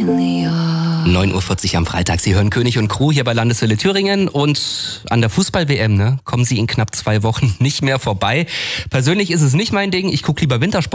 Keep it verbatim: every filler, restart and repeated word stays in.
neun Uhr vierzig am Freitag. Sie hören König und Crew hier bei Landeswelle Thüringen und an der Fußball-W M, ne, kommen Sie in knapp zwei Wochen nicht mehr vorbei. Persönlich ist es nicht mein Ding. Ich gucke lieber Wintersport.